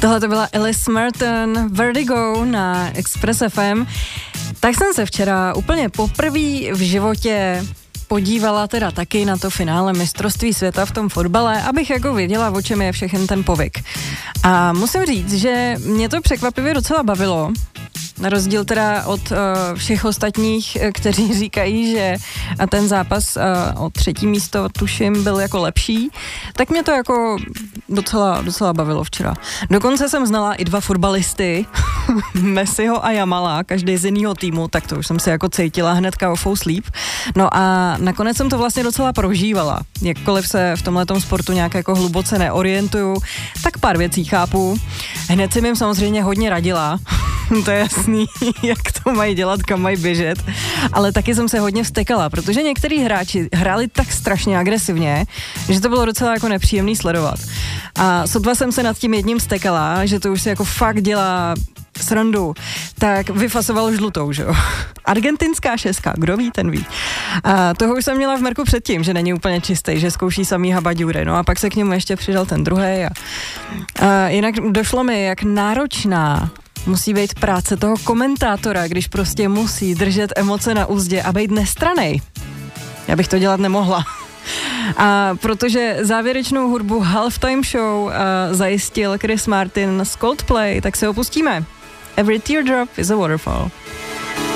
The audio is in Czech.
Tohle to byla Alice Merton, Vertigo na Express FM. Tak jsem se včera úplně poprvé v životě podívala teda taky na to finále mistrovství světa v tom fotbale, abych jako věděla, o čem je všechen ten povyk. A musím říct, že mě to překvapivě docela bavilo, na rozdíl teda od všech ostatních, kteří říkají, že ten zápas o 3. místo, tuším, byl jako lepší, tak mě to jako docela bavilo včera. Dokonce jsem znala i 2 fotbalisty, Messiho a Jamala, každý z jiného týmu, tak to už jsem se jako cítila hnedka o sleep. No a nakonec jsem to vlastně docela prožívala. Jakkoliv se v tomhletom sportu nějak jako hluboce neorientuju, tak pár věcí chápu. Hned jsem jim samozřejmě hodně radila, to je jasný, jak to mají dělat, kam mají běžet, ale taky jsem se hodně vztekala, protože některý hráči hráli tak strašně agresivně, že to bylo docela jako nepříjemný sledovat. A sotva jsem se nad tím jedním vztekala, že to už se jako fakt dělá srandu, tak vyfasoval žlutou, že jo. Argentinská 6, kdo ví, ten ví. A toho už jsem měla v merku předtím, že není úplně čistý, že zkouší samý habaďury, no a pak se k němu ještě přidal ten druhý. A jinak došlo mi, jak náročná musí být práce toho komentátora, když prostě musí držet emoce na uzdě a být nestrannej. Já bych to dělat nemohla. A protože závěrečnou hudbu Halftime Show zajistil Chris Martin z Coldplay, tak se opustíme. Every teardrop is a waterfall.